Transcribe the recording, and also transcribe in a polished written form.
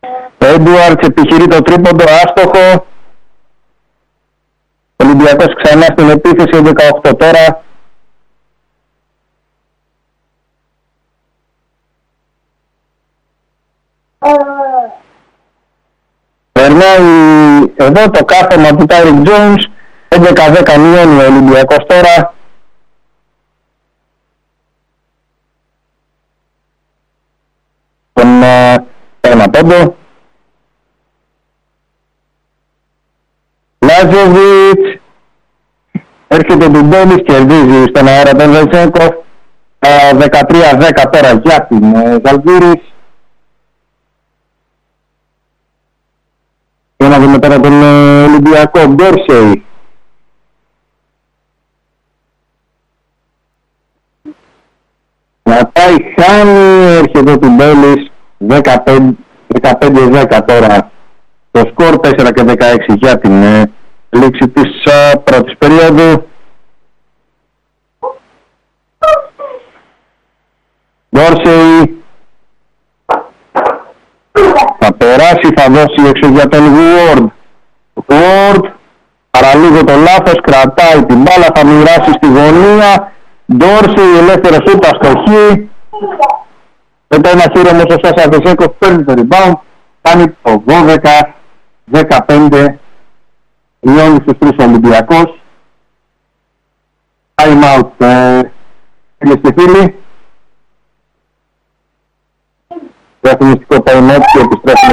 Έντουαρτς επιχειρεί το τρίποντο, άστοχο. Ολυμπιακός ξανά στην επίθεση, 18 τώρα. Περνάει εδώ το κάθεμα του Τάιρικ Τζόουνς, 11-10 μειώνει ο Ολυμπιακός τώρα. Τον ένα πόντο. Λάζοβιτς, έρχεται του Μπέλης, κερδίζει στον αέρα τον Βελτσέγκοφ. 13-10 τώρα για την Ζαλγκύρης. Για να δούμε τώρα τον Ολυμπιακό, Ντόρσεϊ. Να πάει, χάνει, έρχεται του Μπέλης, 15-10 τώρα το σκορ, 4 και 16 για την λήξη της πρώτης περίοδου. Ντόρσεϊ θα περάσει, θα δώσει έξω για τον Ward. Ward παραλίγο το λάθος, κρατάει την μπάλα, θα μοιράσει στη γωνία. Ντόρσεϊ ελεύθερος σούτ, αστοχή. Μετά ένα χείρο όμως ο Σάσα Βεσέκοφ παίρνει το rebound, κάνει το 12-15, μειώνει στους 3 Ολυμπιακός. Time out, φίλες και φίλοι. Διαφημιστικό time out και επιστρέφουμε